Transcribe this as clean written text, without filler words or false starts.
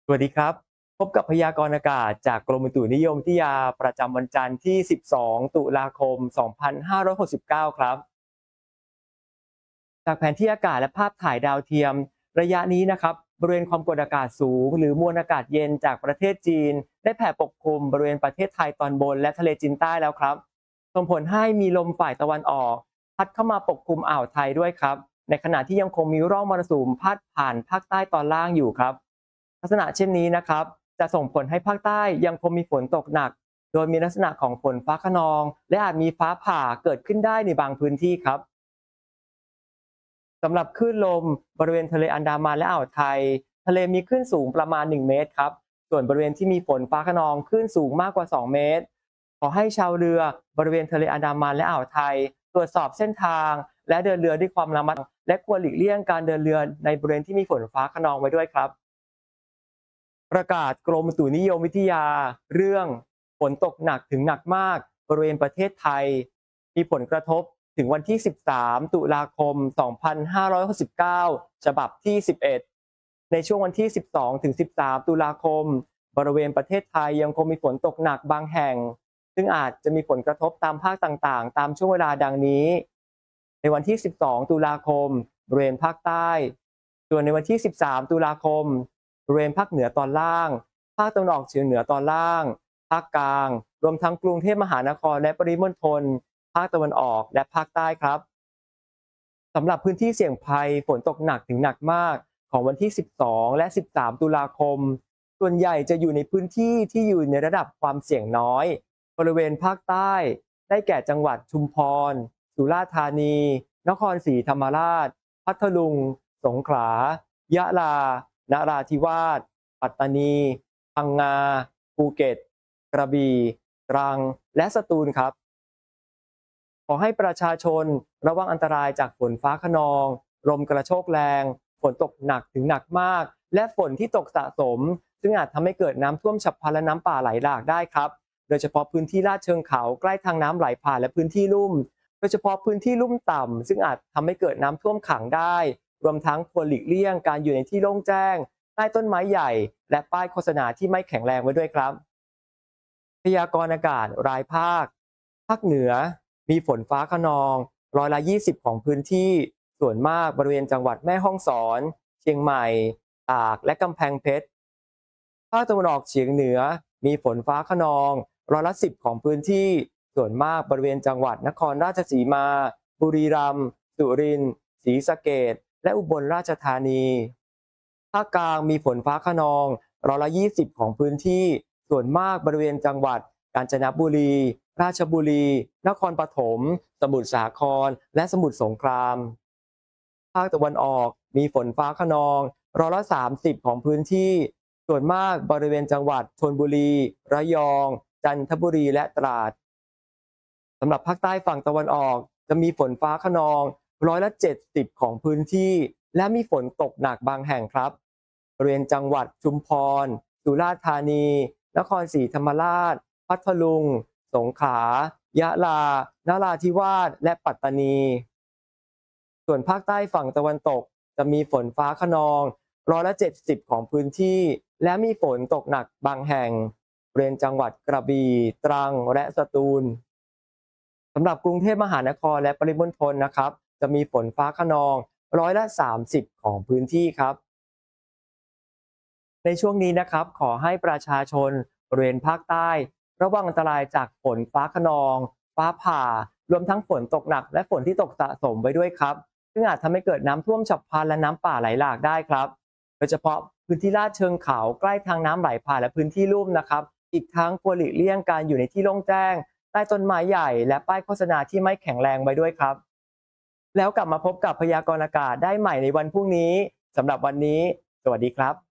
สวัสดีครับพบกับพยากรณ์อากาศจากกรมอุตุนิยมวิทยาประจำวันจันทร์ที่ 12 ตุลาคม 2569 ครับจากแผนที่อากาศและภาพถ่ายดาวเทียมระยะนี้นะครับบริเวณความกดอากาศสูงหรือมวลอากาศเย็นจากประเทศจีนได้แผ่ปกคลุมบริเวณประเทศไทยตอนบนและทะเลจีนใต้แล้วครับส่งผลให้มีลมฝ่ายตะวันออกพัดเข้ามาปกคลุมอ่าวไทยด้วยครับในขณะที่ยังคงมีร่องมรสุมพัดผ่านภาคใต้ตอนล่างอยู่ครับ ลักษณะเช่นนี้นะครับจะส่งผลให้ภาคใต้ยังคงมีฝนตกหนักโดยมีลักษณะของฝนฟ้าคะนองและอาจมีฟ้าผ่าเกิดขึ้นได้ในบางพื้นที่ครับสำหรับคลื่นลมบริเวณทะเลอันดามันและอ่าวไทยทะเลมีคลื่นสูงประมาณ1เมตรครับส่วนบริเวณที่มีฝนฟ้าคะนองคลื่นสูงมากกว่า2เมตรขอให้ชาวเรือบริเวณทะเลอันดามันและอ่าวไทยตรวจสอบเส้นทางและเดินเรือด้วยความระมัดระวังและควรหลีกเลี่ยงการเดินเรือในบริเวณที่มีฝนฟ้าคะนองไว้ด้วยครับ ประกาศกรมอุตุนิยมวิทยาเรื่องฝนตกหนักถึงหนักมากบริเวณประเทศไทยมีผลกระทบถึงวันที่ 13 ตุลาคม 2569 ฉบับที่ 11 ในช่วงวันที่ 12 ถึง 13 ตุลาคมบริเวณประเทศไทยยังคงมีฝนตกหนักบางแห่งซึ่งอาจจะมีผลกระทบตามภาคต่างๆตามช่วงเวลาดังนี้ในวันที่ 12 ตุลาคมบริเวณภาคใต้ส่วนในวันที่ 13 ตุลาคม บริเวณภาคเหนือตอนล่าง ภาคตะวันออกเฉียงเหนือตอนล่าง ภาคกลาง รวมทั้งกรุงเทพมหานครและปริมณฑลภาคตะวันออกและภาคใต้ครับสำหรับพื้นที่เสี่ยงภัยฝนตกหนักถึงหนักมากของวันที่ 12 และ 13 ตุลาคม ส่วนใหญ่จะอยู่ในพื้นที่ที่อยู่ในระดับความเสี่ยงน้อยบริเวณภาคใต้ได้แก่จังหวัดชุมพรสุราษฎร์ธานีนครศรีธรรมราชพัทลุงสงขลายะลานราธิวาสปัตตานีพังงาภูเก็ตกระบี่ตรังและสตูลครับขอให้ประชาชนระวังอันตรายจากฝนฟ้าคะนองลมกระโชกแรงฝนตกหนักถึงหนักมากและฝนที่ตกสะสมซึ่งอาจทำให้เกิดน้ำท่วมฉับพลันและน้ำป่าไหลหลากได้ครับโดยเฉพาะพื้นที่ลาดเชิงเขาใกล้ทางน้ำไหลผ่านและพื้นที่ลุ่มโดยเฉพาะพื้นที่ลุ่มต่ำซึ่งอาจทำให้เกิดน้ำท่วมขังได้รวมทั้งควรหลีกเลี่ยงการอยู่ในที่โล่งแจ้งใต้ต้นไม้ใหญ่และป้ายโฆษณาที่ไม่แข็งแรงไว้ด้วยครับพยากรณ์อากาศรายภาคภาคเหนือมีฝนฟ้าคะนอง20%ของพื้นที่ส่วนมากบริเวณจังหวัดแม่ฮ่องสอนเชียงใหม่ตากและกำแพงเพชรภาคตะวันออกเฉียงเหนือมีฝนฟ้าคะนอง10%ของพื้นที่ส่วนมากบริเวณจังหวัดนครราชสีมาบุรีรัมย์สุรินทร์ศรีสะเกษและอุบลราชธานีภาคกลางมีฝนฟ้าคะนอง20%ของพื้นที่ส่วนมากบริเวณจังหวัดกาญจนบุรีราชบุรีนครปฐมสมุทรสาครและสมุทรสงครามภาคตะวันออกมีฝนฟ้าคะนอง30%ของพื้นที่ส่วนมากบริเวณจังหวัดชลบุรีระยองจันทบุรีและตราดสำหรับภาคใต้ฝั่งตะวันออกจะมีฝนฟ้าคะนอง70%ของพื้นที่และมีฝนตกหนักบางแห่งครับบริเวณจังหวัดชุมพรสุราษฎร์ธานีนครศรีธรรมราชพัทลุงสงขลายะลานราธิวาสและปัตตานีส่วนภาคใต้ฝั่งตะวันตกจะมีฝนฟ้าคะนอง70%ของพื้นที่และมีฝนตกหนักบางแห่งบริเวณจังหวัดกระบี่ตรังและสตูลสำหรับกรุงเทพมหานครและปริมณฑลนะครับจะมีฝนฟ้าคะนอง30%ของพื้นที่ครับ ในช่วงนี้นะครับขอให้ประชาชนบริเวณภาคใต้ระวังอันตรายจากฝนฟ้าคะนองฟ้าผ่ารวมทั้งฝนตกหนักและฝนที่ตกสะสมไว้ด้วยครับซึ่งอาจทำให้เกิดน้ำท่วมฉับพลันและน้ำป่าไหลหลากได้ครับโดยเฉพาะพื้นที่ลาดเชิงเขาใกล้ทางน้ำไหลผ่านและพื้นที่ลุ่มนะครับอีกทั้งควรหลีกเลี่ยงการอยู่ในที่โล่งแจ้งใต้ต้นไม้ใหญ่และป้ายโฆษณาที่ไม่แข็งแรงไว้ด้วยครับแล้วกลับมาพบกับพยากรณ์อากาศได้ใหม่ในวันพรุ่งนี้สำหรับวันนี้สวัสดีครับ